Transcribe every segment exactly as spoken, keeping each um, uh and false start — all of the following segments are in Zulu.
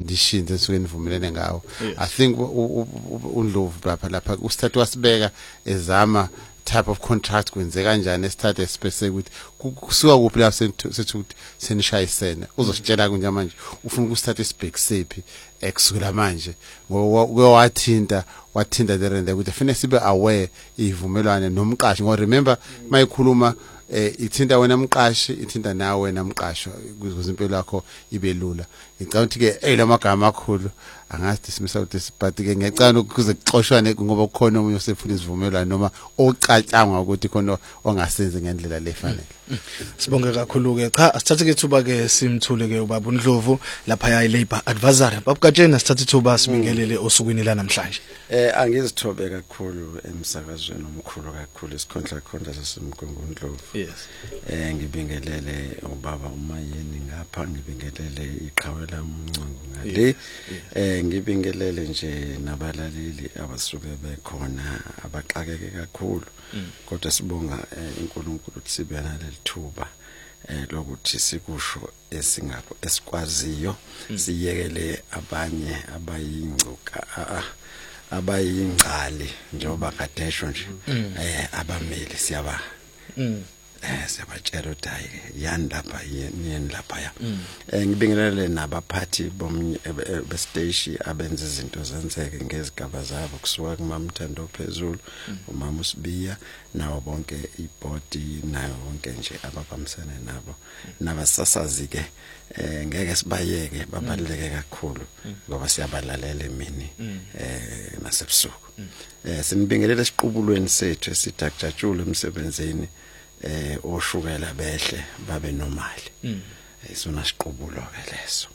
conditions esuke nivumelene ngawo. I think uNdlovu lapha lapha usithathu wasibeka ezama type of contract kwenzeka kanjani esithathe specific ukuthi kusuka kuphi la sethu ukuthi senishayisene uzositshela kunje manje ufuna ukusithatha isibhekisiphi ekusukela manje ngoba wathinta wathinta the rent ukuthi fanele sibe aware ivumelwane nomqashi ngoba remember mayikhuluma ithinta wena mqashi ithinta nawe wena mqashwa ukuze impilo yakho ibe lula ngicabanga ukuthi ke elamagama amakhulu angazi dismissa ukuthi but ke ngiyacana ukuze kuxoshwane ngoba kukhona umuntu osefuna isivumelwano noma ocatshangwa ukuthi khona ongasenzi ngendlela lefanele. Sibonge kakhulu ke cha asithathe ke thuba ke simthule ke ubaba uNdlovu lapha ya Labour Advisory babukatshena sithathe thuba sibingelele osukwini la namhlanje. Eh angizithobe kakhulu emsakazweni omkhulu kakhulu isikhondla khonda sasemgongo uNdlovu. Yes. Eh ngibingelele ubaba uMayeni ngapha ngibingelele iqhawela umncango ngale. Eh ngibingelele nje nabalaleli abasuke bekhona abaxakeke kakhulu kodwa sibonga uNkulunkulu ukuthi sibena lelithuba eh lokuthi sikusho esingakho esikwaziyo siyekele abanye abayingcuka abayingcali njengoba kadesho nje eh abameli siyaba eh siyabatshela ukuthi hayi yandapha yeni lapha ya ngibingelele nabaphathi bomnye bestation abenza izinto zenzeke ngezigaba zabo kusuka kuMamthando phezulu uMama uSibiya nawo bonke ibody nayo bonke nje ababamsene nabo nabasasazi ke eh ngeke sibayeke babaluleke kakhulu ngoba siyabalalela emini eh nasebusuku eh sinibingelele esiqubulweni sethu esithi akujatshule emsebenzini eh oshukela behle babe normal isona siqubulo ke leso.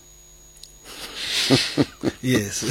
Yes.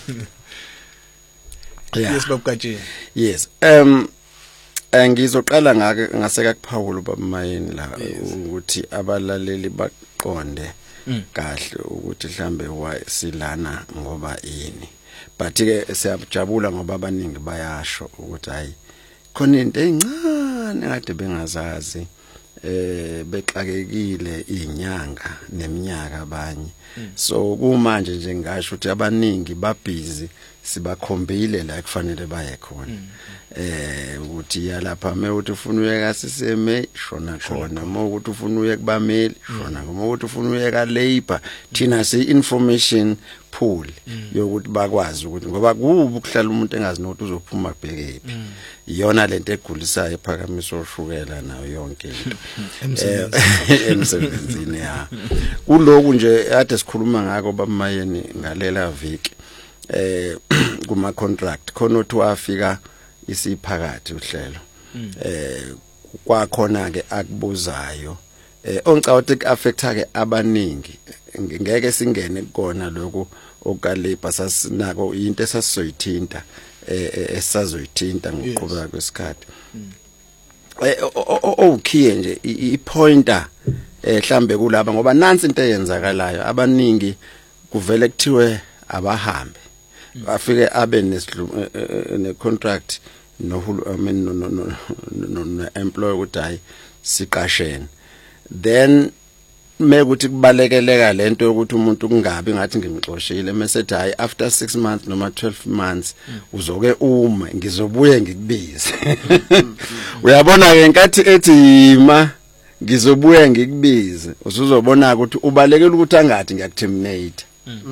Yes babukatsheni. Yes um ngizoqala ngake ngaseka kuPaul bamayini la ukuthi abalaleli baqonde kahle ukuthi mhlambe wasilana ngoba yini but ke siyajabula ngoba abaningi bayasho ukuthi hayi khona into encane kade bengazazi eh bexakekile inyanga neminyaka abanye so kumanje nje ngasho ukuthi abaningi babhizi sibakhombile la kufanele baye khona eh ukuthi yalapha me uthi ufuna uyeka siseme shona khona uma ukuthi ufuna uye kubameli shona uma ukuthi ufuna uye ka Labour thina si information pool yokuthi bakwazi ukuthi ngoba kubu kuhlala umuntu engazi nokuthi uzophuma kubhekephi iyona lento egulisayo ephakamiso oshukela nayo yonke into emsebenzini ya kuloku nje ade sikhuluma ngako bamayeni ngalela viki eh kuma contract khona uthi wafika isiphakathi uhlelo eh kwakhona ke akubuzayo eh ongicawuthi ku-affecta ke abaningi ngeke singene kona lokho okaLabour sasinako into esasizoyithinta eh esazoyithinta ngokuqhubeka kwesikhathi eh okhiye nje ipointer eh mhlambe kulaba ngoba nansi into eyenzakalayo abaningi kuvele kuthiwe abahambe bafike abe ne contract no I mean no no no no employer ukuthi hayi siqashene then mekuthi kubalekeleka lento ukuthi umuntu kungabi ngathi ngimxoshile mesethi hayi after six months noma twelve months uzoke uma ngizobuye ngikubize uyabona ke nkathi ethi ima ngizobuye ngikubize usuzobona ukuthi ubalekela ukuthi angathi ngiyakuterminate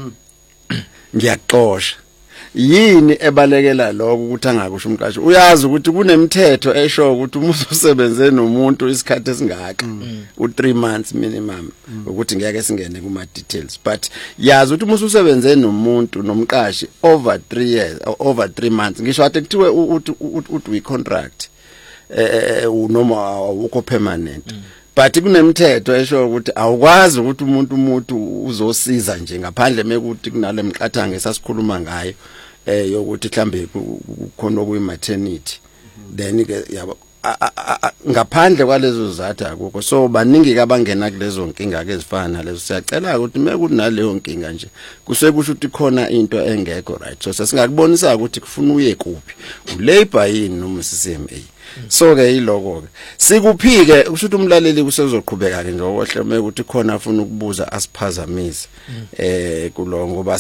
ngiyaxosha yini ebalekela lokho ukuthi angakusho umqashi uyazi ukuthi kunemithetho esho ukuthi umuntu usebenze nomuntu isikhathi esingaka u three months minimum ukuthi ngeke singene kuma details but yazi ukuthi umuntu usebenze nomuntu nomqashi over three years or over three months ngisho athi kuthiwe uthi we contract eh noma ukho permanent but kunemithetho esho ukuthi awukwazi ukuthi umuntu umuntu uzosiza nje ngaphandle mekuthi kunale mqathange sasikhuluma ngayo eh yokuthi mhlambe khona okuyi maternity then ke yabo ngaphandle kwalezo zathu akukho so baningi kabangena kulezo nkinga ke ezifana lezo siyacela ukuthi mekuthi naleyo nkinga nje kusekusho ukuthi khona into engekho right so sasingakubonisa ukuthi kufuna uye kuphi uLabour yini noma C C M A so ke yiloko ke sikuphike ushuthi umlaleli kusezoqhubeka ke nje ohle mekuthi khona afuna ukubuza asiphazamise eh kulongo